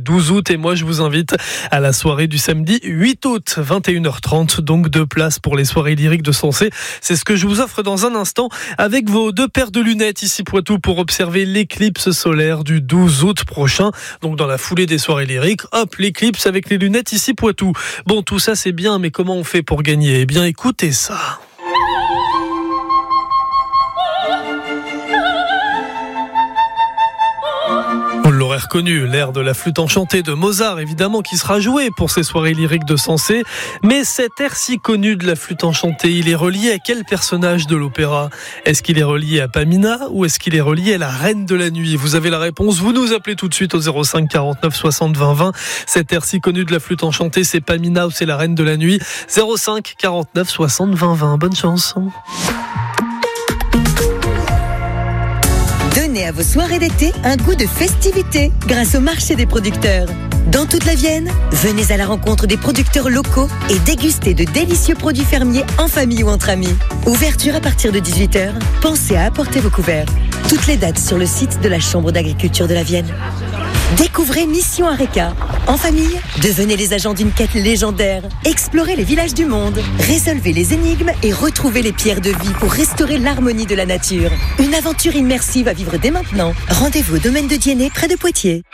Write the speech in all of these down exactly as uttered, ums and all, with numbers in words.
douze août et moi je vous invite à la soirée du samedi huit août, vingt et une heures trente, donc deux places pour les soirées lyriques de Sensé. C'est ce que je vous offre dans un instant avec vos deux paires de lunettes ici Poitou pour observer l'éclipse solaire du douze août prochain. Donc dans la foulée des soirées lyriques, hop, l'éclipse avec les lunettes ici Poitou. Bon, tout ça c'est bien, mais comment on fait pour gagner ? Eh bien écoutez ça. On l'aurait reconnu, l'air de la flûte enchantée de Mozart, évidemment, qui sera joué pour ces soirées lyriques de Sensé. Mais cet air si connu de la flûte enchantée, il est relié à quel personnage de l'opéra ? Est-ce qu'il est relié à Pamina ou est-ce qu'il est relié à la Reine de la Nuit ? Vous avez la réponse, vous nous appelez tout de suite au zéro cinq quarante-neuf soixante vingt vingt. Cet air si connu de la flûte enchantée, c'est Pamina ou c'est la Reine de la Nuit ? zéro cinq quarante-neuf soixante vingt vingt. Bonne chance. Donnez à vos soirées d'été un goût de festivité grâce au marché des producteurs. Dans toute la Vienne, venez à la rencontre des producteurs locaux et dégustez de délicieux produits fermiers en famille ou entre amis. Ouverture à partir de dix-huit heures. Pensez à apporter vos couverts. Toutes les dates sur le site de la Chambre d'agriculture de la Vienne. Découvrez Mission Areca. En famille, devenez les agents d'une quête légendaire. Explorez les villages du monde. Résolvez les énigmes et retrouvez les pierres de vie pour restaurer l'harmonie de la nature. Une aventure immersive à vivre dès maintenant. Rendez-vous au domaine de Diennet, près de Poitiers.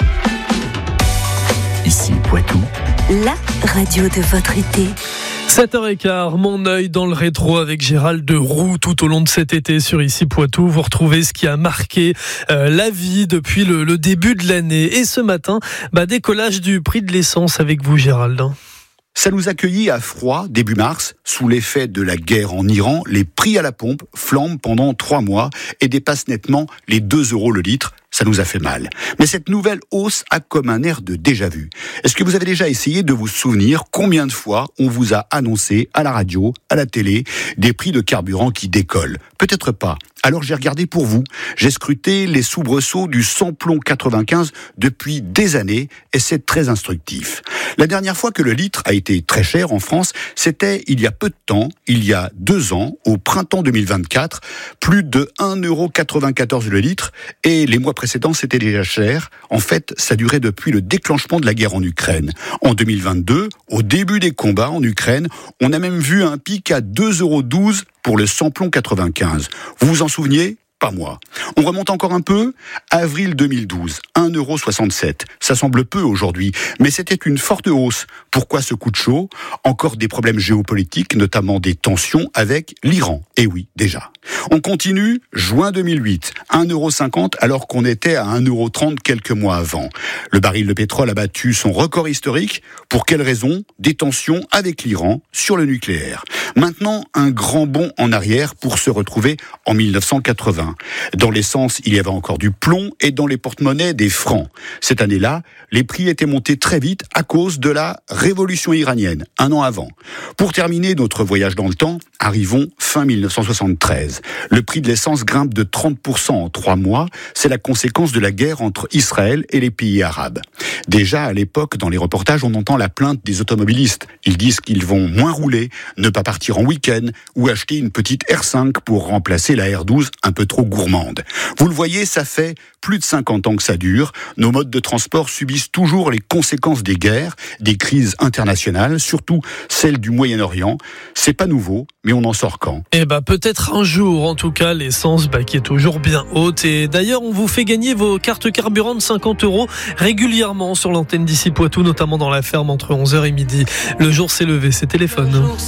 Ici Poitou, la radio de votre été. sept heures quinze, mon œil dans le rétro avec Gérald de Roux tout au long de cet été sur Ici Poitou. Vous retrouvez ce qui a marqué euh, la vie depuis le, le début de l'année. Et ce matin, bah, décollage du prix de l'essence avec vous Gérald. Ça nous accueillit à froid, début mars. Sous l'effet de la guerre en Iran, les prix à la pompe flambent pendant trois mois et dépassent nettement les deux euros le litre. Ça nous a fait mal. Mais cette nouvelle hausse a comme un air de déjà-vu. Est-ce que vous avez déjà essayé de vous souvenir combien de fois on vous a annoncé à la radio, à la télé, des prix de carburant qui décollent ? Peut-être pas. Alors j'ai regardé pour vous. J'ai scruté les soubresauts du samplon quatre-vingt-quinze depuis des années et c'est très instructif. La dernière fois que le litre a été très cher en France, c'était il y a peu de temps, il y a deux ans, au printemps deux mille vingt-quatre, plus de un euro quatre-vingt-quatorze le litre et les mois précédents c'était déjà cher. En fait, ça durait depuis le déclenchement de la guerre en Ukraine. En deux mille vingt-deux, au début des combats en Ukraine, on a même vu un pic à deux euros douze pour le samplon quatre-vingt-quinze. Vous vous en souveniez ? Pas moi. On remonte encore un peu. Avril deux mille douze, un euro soixante-sept. Ça semble peu aujourd'hui, mais c'était une forte hausse. Pourquoi ce coup de chaud ? Encore des problèmes géopolitiques, notamment des tensions avec l'Iran. Eh oui, déjà. On continue, juin deux mille huit, un euro cinquante alors qu'on était à un euro trente quelques mois avant. Le baril de pétrole a battu son record historique. Pour quelle raison ? Des tensions avec l'Iran sur le nucléaire. Maintenant, un grand bond en arrière pour se retrouver en mille neuf cent quatre-vingts. Dans l'essence, il y avait encore du plomb et dans les porte-monnaies, des francs. Cette année-là, les prix étaient montés très vite à cause de la révolution iranienne, un an avant. Pour terminer notre voyage dans le temps, arrivons fin mille neuf cent soixante-treize. Le prix de l'essence grimpe de trente pour cent en trois mois. C'est la conséquence de la guerre entre Israël et les pays arabes. Déjà, à l'époque, dans les reportages, on entend la plainte des automobilistes. Ils disent qu'ils vont moins rouler, ne pas partir en week-end ou acheter une petite R cinq pour remplacer la R douze un peu trop gourmande. Vous le voyez, ça fait plus de cinquante ans que ça dure. Nos modes de transport subissent toujours les conséquences des guerres, des crises internationales, surtout celles du Moyen-Orient. C'est pas nouveau, mais on en sort quand ? Eh bah peut-être un jour, en tout cas, l'essence bah, qui est toujours bien haute. Et d'ailleurs, on vous fait gagner vos cartes carburant de cinquante euros régulièrement sur l'antenne d'Ici Poitou, notamment dans la ferme entre onze heures et midi. Le jour s'est levé, c'est téléphone.